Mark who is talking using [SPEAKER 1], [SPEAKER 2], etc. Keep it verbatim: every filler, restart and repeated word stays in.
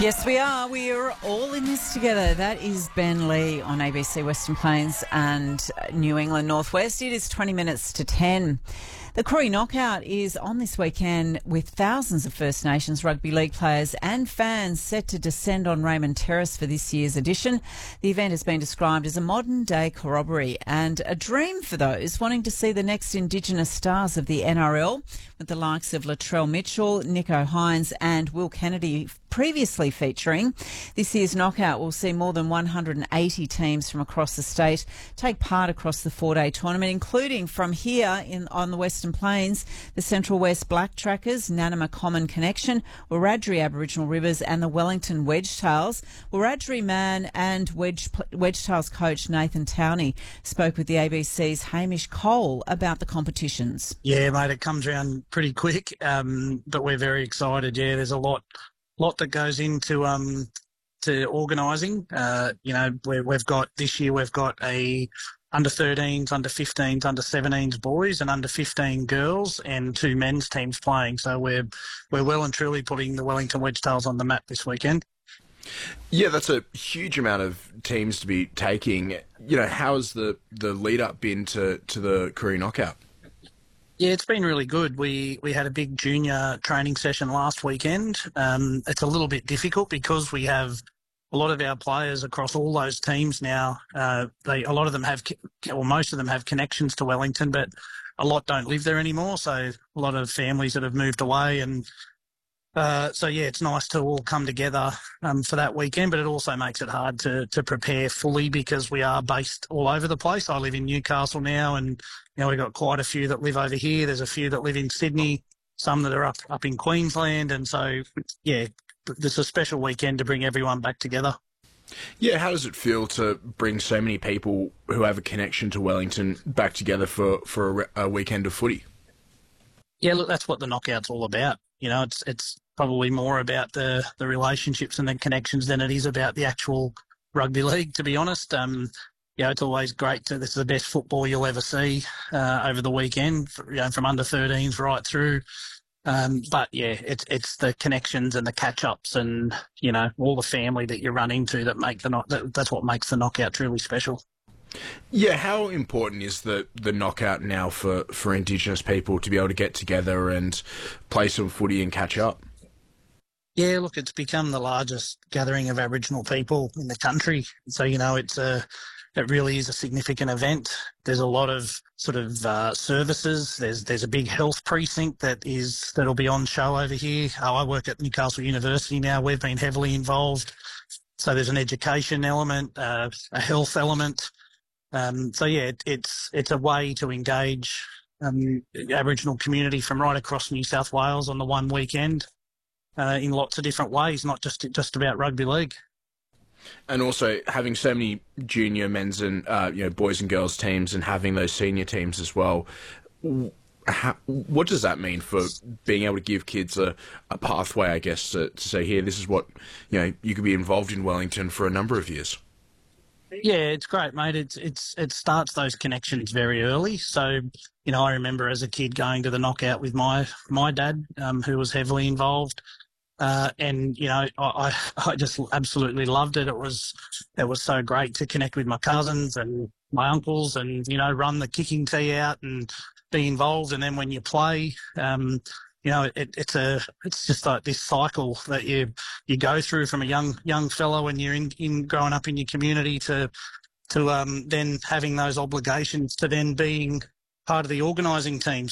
[SPEAKER 1] Yes, we are. We are all in this together. That is Ben Lee on A B C Western Plains and New England Northwest. It is twenty minutes to ten. The Koori Knockout is on this weekend with thousands of First Nations rugby league players and fans set to descend on Raymond Terrace for this year's edition. The event has been described as a modern-day corroboree and a dream for those wanting to see the next Indigenous stars of the N R L, with the likes of Latrell Mitchell, Nicho Hynes and Will Kennedy previously featuring. This year's knockout will see more than one hundred eighty teams from across the state take part across the four-day tournament, including from here in on the Western Plains, the Central West Black Trackers, Nanama Common Connection, Wiradjuri Aboriginal Rivers and the Wellington Wedgetails. Wiradjuri man and Wedge, Wedgetails coach Nathan Towney spoke with the A B C's Hamish Cole about the competitions.
[SPEAKER 2] Yeah, mate, it comes around pretty quick, um, but we're very excited. Yeah, there's a lot lot that goes into um to organising. Uh, you know, we we've got this year we've got a under thirteens, under fifteens, under seventeens boys and under fifteen girls and two men's teams playing. So we're we're well and truly putting the Wellington Wedgetails on the map this weekend.
[SPEAKER 3] Yeah, that's a huge amount of teams to be taking. You know, how has the, the lead up been to, to the Koori Knockout?
[SPEAKER 2] Yeah, it's been really good. We we had a big junior training session last weekend. Um, it's a little bit difficult because we have a lot of our players across all those teams now. Uh, they a lot of them have, or most of them have connections to Wellington, but a lot don't live there anymore. So a lot of families that have moved away, and uh, so yeah, it's nice to all come together um, for that weekend. But it also makes it hard to to prepare fully because we are based all over the place. I live in Newcastle now, and you know, we've got quite a few that live over here. There's a few that live in Sydney, some that are up, up in Queensland. And so, yeah, it's a special weekend to bring everyone back together.
[SPEAKER 3] Yeah, how does it feel to bring so many people who have a connection to Wellington back together for, for a, a weekend of footy?
[SPEAKER 2] Yeah, look, that's what the knockout's all about. You know, it's it's probably more about the, the relationships and the connections than it is about the actual rugby league, to be honest. Um, You know, it's always great to, this is the best football you'll ever see uh, over the weekend, you know, from under thirteens right through. Um, but yeah, it's it's the connections and the catch-ups and, you know, all the family that you run into that make the knock, that, that's what makes the knockout truly special.
[SPEAKER 3] Yeah, how important is the, the knockout now for, for Indigenous people to be able to get together and play some footy and catch up?
[SPEAKER 2] Yeah, look, it's become the largest gathering of Aboriginal people in the country. So, you know, it's a... It really is a significant event. There's a lot of sort of uh, services. There's there's a big health precinct that is that'll be on show over here. Oh, I work at Newcastle University now. We've been heavily involved. So there's an education element, uh, a health element. Um, so yeah, it, it's it's a way to engage um, the Aboriginal community from right across New South Wales on the one weekend uh, in lots of different ways, not just just about rugby league.
[SPEAKER 3] And also having so many junior men's and uh, you know boys and girls teams, and having those senior teams as well. How, what does that mean for being able to give kids a, a pathway, I guess, to, to say, here, this is what, you know, you could be involved in Wellington for a number of years?
[SPEAKER 2] Yeah, it's great, mate. It's it's it starts those connections very early. So, you know, I remember as a kid going to the knockout with my my dad, um, who was heavily involved. Uh, and, you know, I, I just absolutely loved it. It was, it was so great to connect with my cousins and my uncles and, you know, run the kicking tee out and be involved. And then when you play, um, you know, it, it's a, it's just like this cycle that you, you go through from a young, young fellow when you're in, in growing up in your community to, to, um, then having those obligations to then being part of the organising team.